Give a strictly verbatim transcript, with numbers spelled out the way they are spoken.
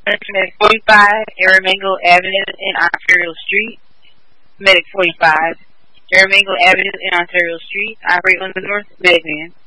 Medic forty-five, Aramingo Avenue in Ontario Street. Medic forty-five, Aramingo Avenue in Ontario Street. Operate on the North Medic Man.